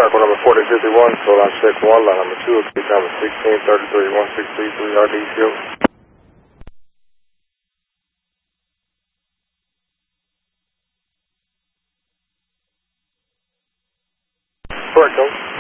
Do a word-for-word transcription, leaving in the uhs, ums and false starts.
Medical number forty fifty-one, so line check one, line number two, case number sixteen thirty-three one six three three R D C O. Correct, Coach.